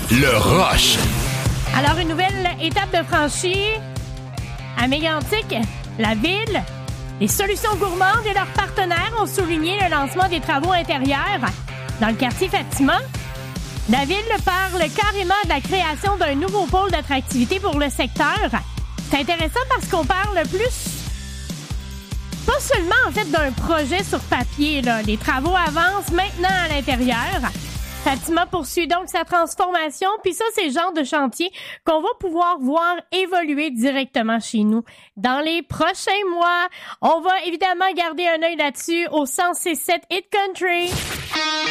Le Rush. Alors, une nouvelle étape de franchie. À Mégantic, la ville, les solutions gourmandes et leurs partenaires ont souligné le lancement des travaux intérieurs dans le quartier Fatima. La ville parle carrément de la création d'un nouveau pôle d'attractivité pour le secteur. C'est intéressant parce qu'on parle plus, pas seulement en fait d'un projet sur papier, là. Les travaux avancent maintenant à l'intérieur. Fatima poursuit donc sa transformation, puis ça, c'est le genre de chantier qu'on va pouvoir voir évoluer directement chez nous. Dans les prochains mois, on va évidemment garder un œil là-dessus au 106.7 Hit Country.